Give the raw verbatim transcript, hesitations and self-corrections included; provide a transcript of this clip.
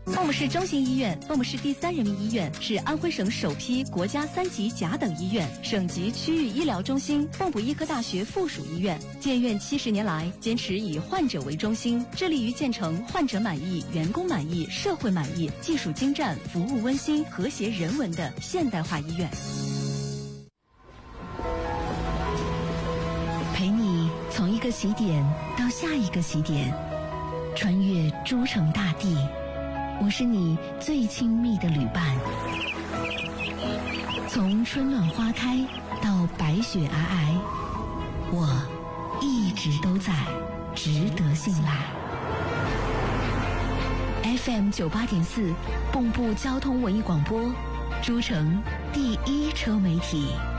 蚌埠市中心医院、蚌埠市第三人民医院是安徽省首批国家三级甲等医院、省级区域医疗中心，蚌埠医科大学附属医院。建院七十年来，坚持以患者为中心，致力于建成患者满意、员工满意、社会满意、技术精湛、服务温馨、和谐人文的现代化医院。陪你从一个起点到下一个起点，穿越诸城大地。我是你最亲密的旅伴，从春暖花开到白雪皑皑，我一直都在，值得信赖。F M 九八点四，蚌埠交通文艺广播，诸城第一车媒体。